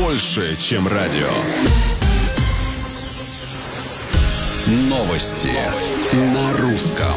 больше, чем радио. Новости на русском.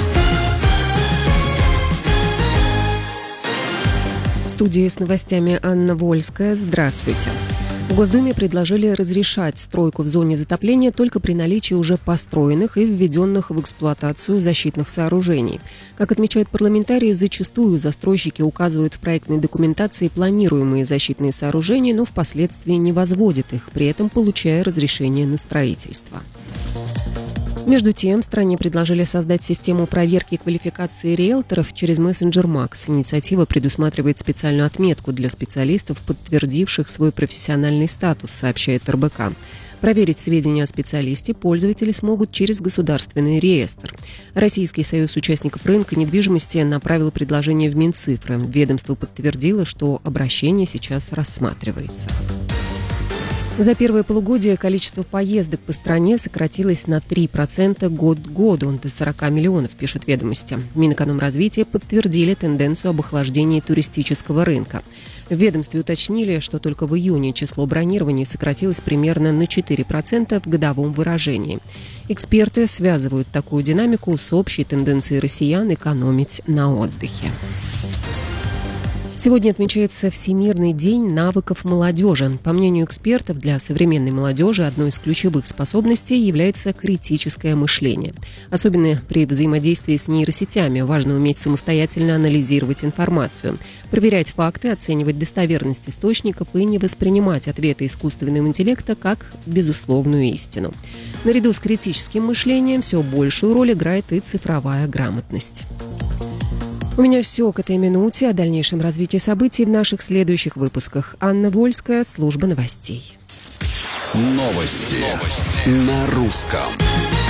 В студии с новостями Анна Вольская. Здравствуйте. В Госдуме предложили разрешать стройку в зоне затопления только при наличии уже построенных и введенных в эксплуатацию защитных сооружений. Как отмечают парламентарии, зачастую застройщики указывают в проектной документации планируемые защитные сооружения, но впоследствии не возводят их, при этом получая разрешение на строительство. Между тем, стране предложили создать систему проверки квалификации риэлторов через мессенджер Макс. Инициатива предусматривает специальную отметку для специалистов, подтвердивших свой профессиональный статус, сообщает РБК. Проверить сведения о специалисте пользователи смогут через государственный реестр. Российский союз участников рынка недвижимости направил предложение в Минцифры. Ведомство подтвердило, что обращение сейчас рассматривается. За первое полугодие количество поездок по стране сократилось на 3% год к году, до 40 миллионов, пишут «Ведомости». Минэкономразвития подтвердили тенденцию об охлаждении туристического рынка. В ведомстве уточнили, что только в июне число бронирований сократилось примерно на 4% в годовом выражении. Эксперты связывают такую динамику с общей тенденцией россиян экономить на отдыхе. Сегодня отмечается Всемирный день навыков молодежи. По мнению экспертов, для современной молодежи одной из ключевых способностей является критическое мышление. Особенно при взаимодействии с нейросетями важно уметь самостоятельно анализировать информацию, проверять факты, оценивать достоверность источников и не воспринимать ответы искусственного интеллекта как безусловную истину. Наряду с критическим мышлением все большую роль играет и цифровая грамотность. У меня все к этой минуте. О дальнейшем развитии событий в наших следующих выпусках. Анна Вольская, служба новостей. Новости на русском.